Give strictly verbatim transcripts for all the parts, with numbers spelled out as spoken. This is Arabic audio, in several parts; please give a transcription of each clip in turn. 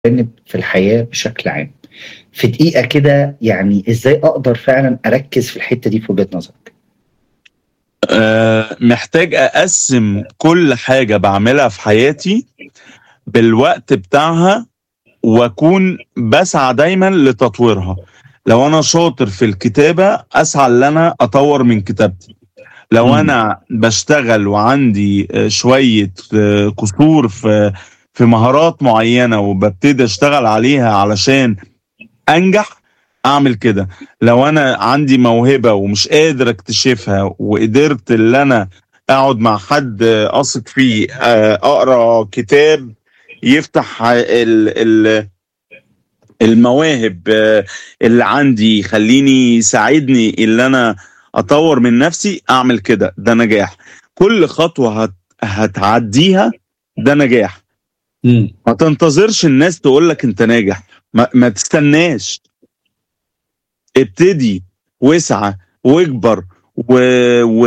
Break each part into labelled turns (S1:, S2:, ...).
S1: جانب في الحياة بشكل عام. في دقيقة كده يعني ازاي اقدر فعلا اركز في الحتة دي في وجهة نظرك؟
S2: آه، محتاج أقسم كل حاجة بعملها في حياتي بالوقت بتاعها، وأكون بسعى دايما لتطويرها. لو أنا شاطر في الكتابة أسعى إن أنا أطور من كتابتي. لو
S1: امم
S2: أنا بشتغل وعندي آه، شوية آه، قصور في في مهارات معينة وببتدي أشتغل عليها علشان انجح، اعمل كده. لو انا عندي موهبة ومش قادر اكتشفها وقدرت ان انا اقعد مع حد اثق فيه، آه، اقرا كتاب يفتح ال- ال- المواهب آه، اللي عندي، يخليني يساعدني ان انا اطور من نفسي، اعمل كده. ده نجاح. كل خطوة هت هتعديها ده نجاح.
S1: امم
S2: ما تنتظرش الناس تقولك انت ناجح. ما, ما تستناش. ابتدي واسعى واكبر و... و...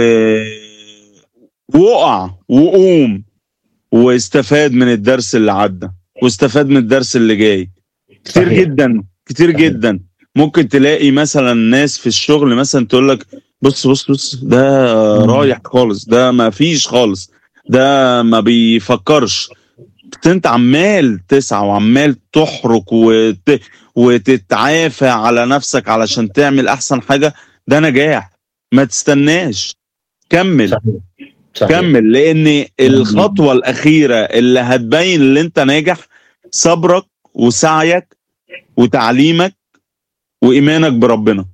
S2: وقع وقوم، واستفاد من الدرس اللي عدى، واستفاد من الدرس اللي جاي. كتير
S1: صحيح.
S2: جدا كتير
S1: صحيح.
S2: جدا ممكن تلاقي مثلا ناس في الشغل مثلا تقول لك بص بص بص ده
S1: امم
S2: رايح خالص، ده ما فيش خالص، ده ما بيفكرش. بس انت عمال تسعى وعمال تحرك وت... وتتعافى على نفسك علشان تعمل احسن حاجة. ده نجاح. ما تستناش. كمل.
S1: صحيح. صحيح.
S2: كمل، لان
S1: يعني
S2: الخطوة الاخيرة اللي هتبين ان انت ناجح صبرك وسعيك وتعليمك وايمانك بربنا.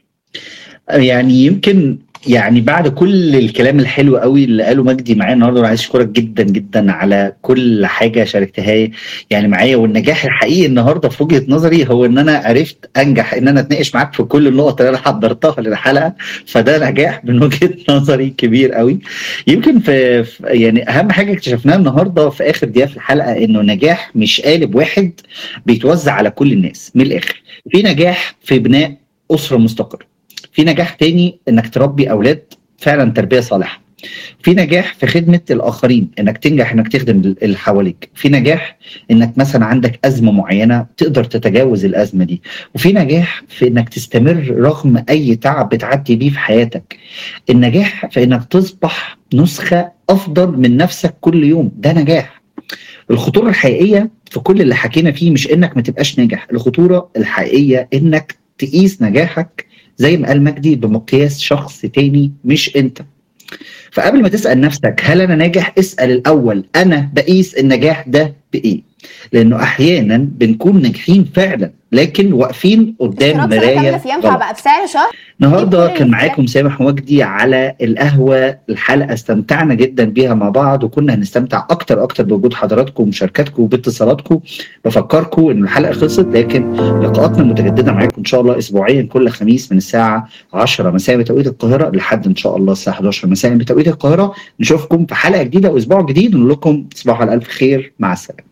S1: يعني يمكن يعني بعد كل الكلام الحلو قوي اللي قاله مجدي معايا النهارده، انا عايز اشكرك جدا جدا على كل حاجه شاركتها يعني معايا. والنجاح الحقيقي النهارده في وجهه نظري هو ان انا عرفت انجح، ان انا اتناقش معاك في كل النقط اللي انا حضرتها للحلقه. فده نجاح من وجهه نظري كبير قوي. يمكن في في- يعني اهم حاجه اكتشفناها النهارده في اخر دقيقه في الحلقه انه النجاح مش قالب واحد بيتوزع على كل الناس. من الاخر، في نجاح في بناء اسره مستقره، في نجاح تاني انك تربي اولاد فعلا تربيه صالحه، في نجاح في خدمه الاخرين انك تنجح انك تخدم اللي حواليك، في نجاح انك مثلا عندك ازمه معينه تقدر تتجاوز الازمه دي، وفي نجاح في انك تستمر رغم اي تعب بتعدي بيه في حياتك. النجاح في انك تصبح نسخه افضل من نفسك كل يوم، ده نجاح. الخطوره الحقيقيه في كل اللي حكينا فيه مش انك ما تبقاش ناجح، الخطوره الحقيقيه انك تقيس نجاحك زي ما قال مجدي بمقياس شخص تاني مش انت. فقبل ما تسأل نفسك هل انا ناجح، اسأل الاول انا بقيس النجاح ده بايه. لانه احيانا بنكون ناجحين فعلا لكن واقفين قدام
S3: اشتراك سنة كاملة
S1: مراية
S3: في ينفع
S1: غلط.
S3: بقى بسعر شهر.
S1: النهارده
S3: كل
S1: كان
S3: اللي
S1: معاكم سامح وجدي على القهوه. الحلقه استمتعنا جدا بيها مع بعض، وكنا هنستمتع اكتر اكتر بوجود حضراتكم ومشاركاتكم وباتصالاتكم. بفكركم ان الحلقه خلصت، لكن لقاءاتنا متجدده معاكم ان شاء الله اسبوعيا كل خميس من الساعه عشرة مساء بتوقيت القاهره لحد ان شاء الله الساعه حداشر مساء بتوقيت القاهره. نشوفكم في حلقه جديده واسبوع جديد، ونقول لكم تصبحوا على الف خير. مع السلامه.